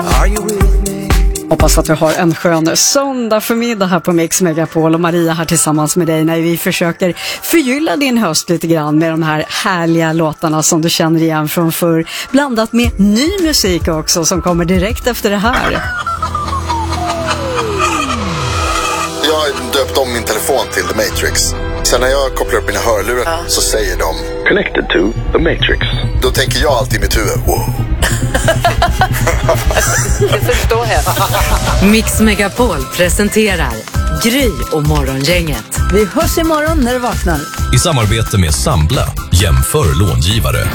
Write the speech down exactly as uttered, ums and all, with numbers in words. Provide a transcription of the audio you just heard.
Are you with me? Hoppas att vi har en skön söndag förmiddag här på Mix Megapol, och Maria här tillsammans med dig när vi försöker förgylla din höst lite grann med de här härliga låtarna som du känner igen från förr, blandat med ny musik också som kommer direkt efter det här. Jag har döpt om min telefon till The Matrix. Sen när jag kopplar upp mina hörlurar ja. så säger de Connected to The Matrix. Då tänker jag alltid i mitt huvud, wow. Det förstår jag. Mix Megapol presenterar Gry och Morgongänget. Vi hörs imorgon när du vaknar. I samarbete med Sambla, jämför långivare.